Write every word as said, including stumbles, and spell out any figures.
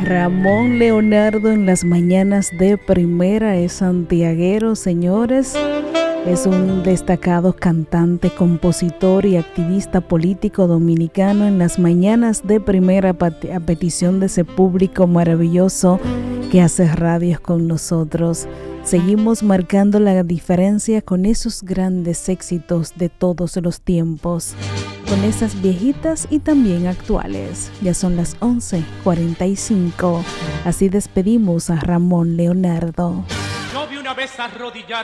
Ramón Leonardo en las mañanas de Primera es santiaguero, señores. Es un destacado cantante, compositor y activista político dominicano. En las mañanas de Primera, a petición de ese público maravilloso que hace radios con nosotros, seguimos marcando la diferencia con esos grandes éxitos de todos los tiempos, con esas viejitas y también actuales. Ya son las once cuarenta y cinco. Así despedimos a Ramón Leonardo. Yo vi una vez arrodillar